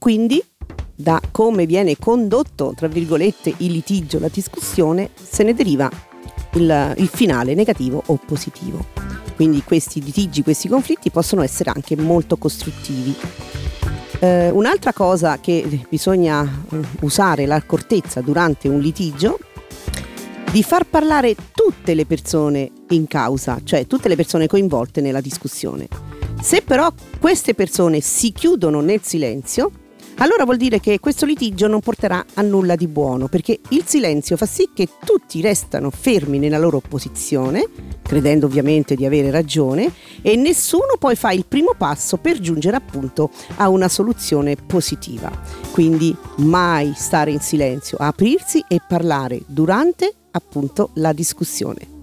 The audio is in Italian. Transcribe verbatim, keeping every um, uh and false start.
quindi da come viene condotto, tra virgolette, il litigio, la discussione, se ne deriva il, il finale negativo o positivo. Quindi questi litigi, questi conflitti possono essere anche molto costruttivi. Eh, un'altra cosa che bisogna usare l'accortezza durante un litigio, di far parlare tutte le persone in causa, cioè tutte le persone coinvolte nella discussione. Se però queste persone si chiudono nel silenzio, allora vuol dire che questo litigio non porterà a nulla di buono, perché il silenzio fa sì che tutti restano fermi nella loro posizione, credendo ovviamente di avere ragione, e nessuno poi fa il primo passo per giungere appunto a una soluzione positiva. Quindi mai stare in silenzio, aprirsi e parlare durante appunto la discussione.